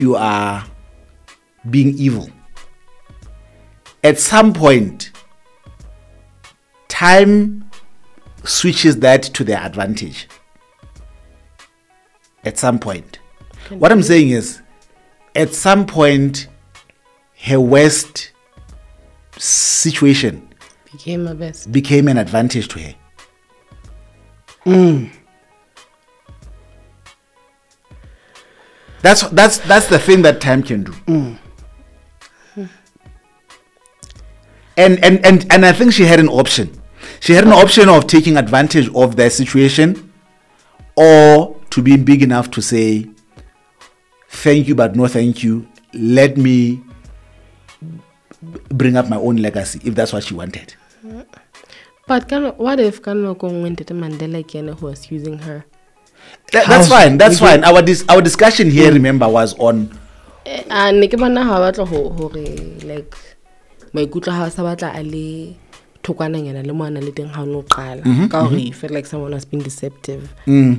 you are being evil. At some point, time switches that to their advantage. At some point. What I'm saying is, at some point, her worst situation became an advantage to her. That's the thing that time can do. And I think she had an option. She had an option of taking advantage of their situation, or to be big enough to say, thank you, but no thank you. Let me bring up my own legacy, if that's what she wanted. But what if Kanoko went to Mandela again, who was using her? That's fine. That's fine. Our discussion here, remember, was on. And like my good house about Ali Tokana and Lemana letting how no trial. Felt like someone was being deceptive.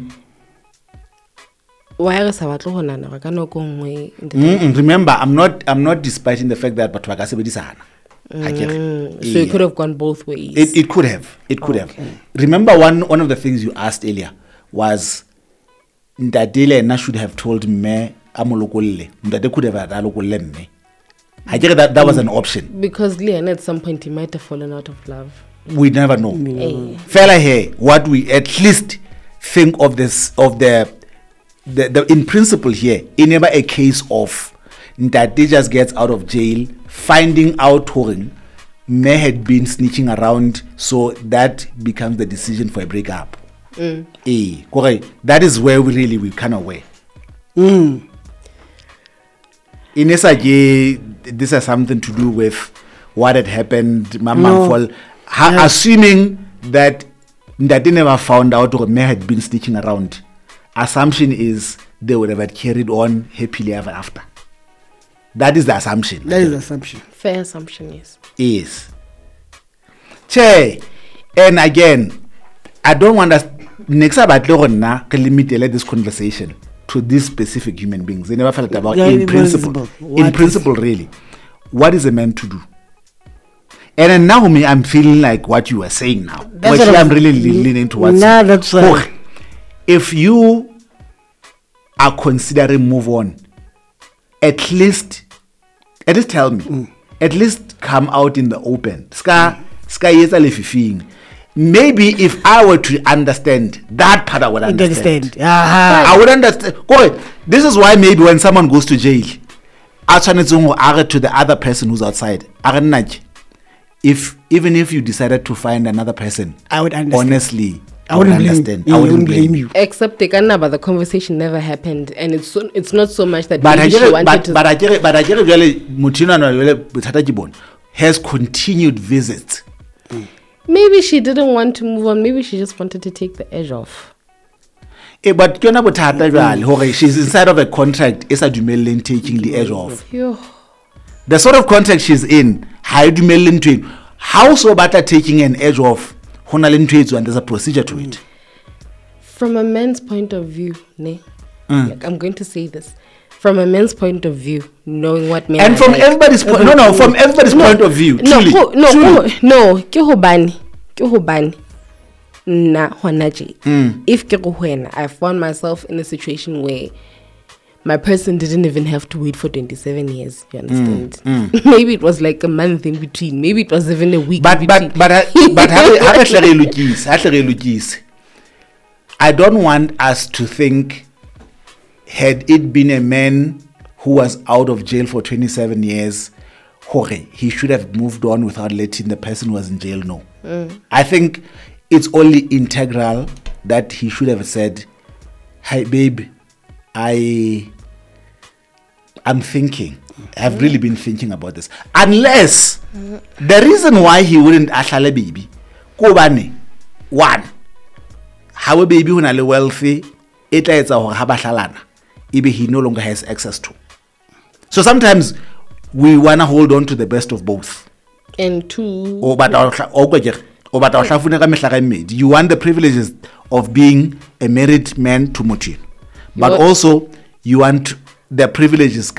Why is our Lohana? I cannot go away. Remember, I'm not disputing the fact that Batwakasebedisana. So it could have gone both ways. It could have. It could have. Remember, one of the things you asked earlier was Ndadele and should have told me Amolokolle. Ndade could have had Alokolle me. I get that was an option. Because Leon at some point he might have fallen out of love. We never know. Fella here, what we at least think of this the in principle here, in never a case of that they just gets out of jail, finding out Torin may had been snitching around, so that becomes the decision for a breakup. Correct. That is where we kind of were. This has something to do with what had happened. Assuming that they never found out or may had been snitching around. Assumption is they would have carried on happily ever after. That is the assumption. That is the assumption. Fair assumption, yes. Yes. Che, and again, I don't want us next about limit this conversation to these specific human beings. They never felt about in principle. In principle, really. What is a man to do? And then now I'm feeling like what you are saying now. Actually, I'm really leaning towards. That's right. If you are considering move on, at least tell me. At least come out in the open. Maybe if I were to understand that part, I would understand. I would understand. This is why maybe when someone goes to jail, I turn it to the other person who's outside. Even if you decided to find another person, I would understand. Honestly, I would understand. I wouldn't blame you. Except but the conversation never happened, and it's not so much that she wanted to. But has continued visits. Maybe she didn't want to move on. Maybe she just wanted to take the edge off. But she's inside of a contract. Is a Dumelin taking the edge off? The sort of contract she's in, how so better taking an edge off? And there's a procedure to it. From a man's point of view, like I'm going to say this. From a man's point of view, knowing what men and from everybody's point, from everybody's point of view. If I found myself in a situation where my person didn't even have to wait for 27 years, you understand? Maybe it was like a month in between. Maybe it was even a week in between. I don't want us to think, had it been a man who was out of jail for 27 years, he should have moved on without letting the person who was in jail know. I think it's only integral that he should have said, "Hey, babe, I'm thinking. I've really been thinking about this." Unless the reason why he wouldn't ashale baby, one, how a baby when are wealthy, it is a habashalana. He no longer has access to. So sometimes we wanna hold on to the best of both. And two, you want the privileges of being a married man to Motin, but also you want the privileges